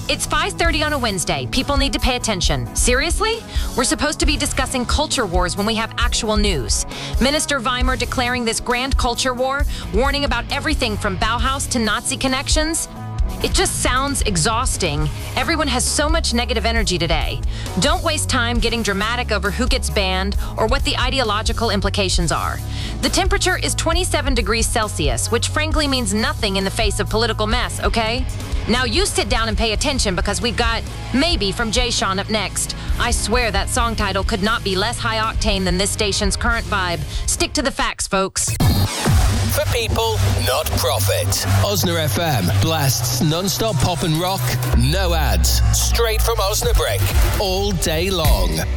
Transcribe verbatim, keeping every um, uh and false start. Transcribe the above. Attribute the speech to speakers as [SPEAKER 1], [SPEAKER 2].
[SPEAKER 1] It's five thirty on a Wednesday. People need to pay attention. Seriously? We're supposed to be discussing culture wars when we have actual news. Minister Weimer declaring this grand culture war, warning about everything from Bauhaus to Nazi connections. It just sounds exhausting. Everyone has so much negative energy today. Don't waste time getting dramatic over who gets banned or what the ideological implications are. The temperature is twenty-seven degrees Celsius, which frankly means nothing in the face of political mess, okay? Now you sit down and pay attention because we've got Maybe from Jay Sean up next. I swear that song title could not be less high octane than this station's current vibe. Stick to the facts, folks.
[SPEAKER 2] For people, not profit. Osna F M blasts non-stop pop and rock, no ads, straight from Osnabrück, all day long.